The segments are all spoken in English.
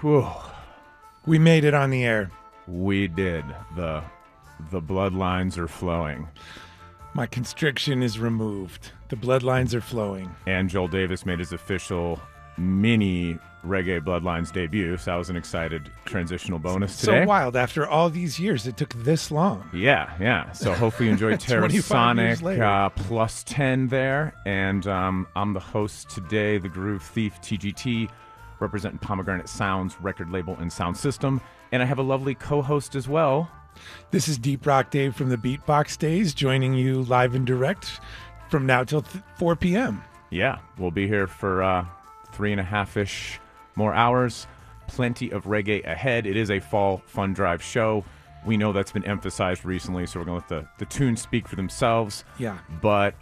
Whew. We made it on the air. We did. The bloodlines are flowing. My constriction is removed. The bloodlines are flowing. And Joel Davis made his official mini Reggae Bloodlines debut, so that was an excited transitional bonus today. So wild. After all these years, it took this long. Yeah. So hopefully you enjoyed 25 years later. Terrasonic plus 10 there. And I'm the host today, the Groove Thief TGT, representing Pomegranate Sounds, record label and sound system. And I have a lovely co-host as well. This is Deep Rock Dave from the Beatbox Days, joining you live and direct from now till 4 p.m. Yeah, we'll be here for 3.5-ish more hours. Plenty of reggae ahead. It is a fall fun drive show. We know that's been emphasized recently, so we're going to let the tunes speak for themselves. Yeah. But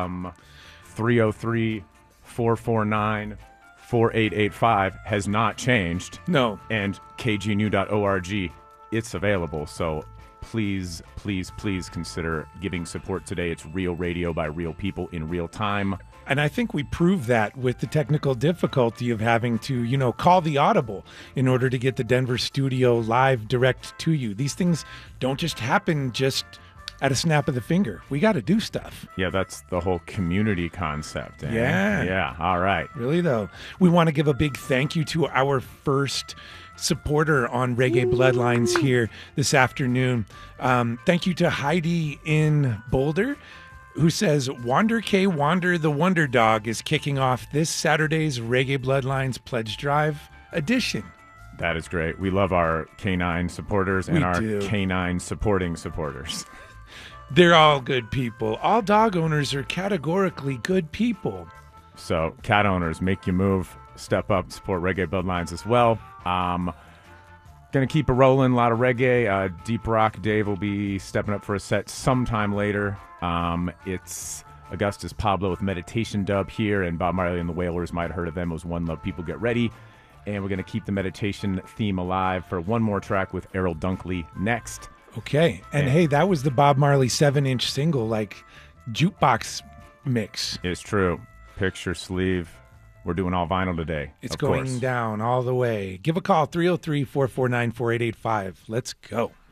303-449-4885 has not changed. No. And kgnew.org, it's available. So please consider giving support today. It's real radio by real people in real time. And I think we proved that with the technical difficulty of having to, call the audible in order to get the Denver studio live direct to you. These things don't just happen just at a snap of the finger. We got to do stuff. Yeah, that's the whole community concept. Eh? Yeah. Yeah, all right. Really, though. We want to give a big thank you to our first supporter on Reggae Bloodlines here this afternoon. Thank you to Heidi in Boulder, who says, Wander K. Wander the Wonder Dog is kicking off this Saturday's Reggae Bloodlines Pledge Drive edition. That is great. We love our K9 supporters and our K9 supporting supporters. They're all good people. All dog owners are categorically good people. So, cat owners, make you move, step up, support Reggae Bloodlines as well. Gonna keep it rolling, a lot of reggae. Deep Rock Dave will be stepping up for a set sometime later. It's Augustus Pablo with Meditation Dub here, and Bob Marley and the Wailers, might have heard of them. It was One Love, People Get Ready. And we're going to keep the meditation theme alive for one more track with Errol Dunkley next. Okay. And hey, that was the Bob Marley 7-inch single, like jukebox mix. It's true. Picture sleeve. We're doing all vinyl today. It's going down all the way. Give a call, 303-449-4885. Let's go.